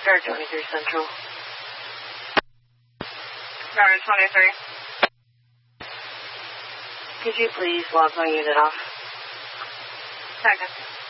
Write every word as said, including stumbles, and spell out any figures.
Star twenty-three Central. Star twenty-three. Could you please log my unit off? Second.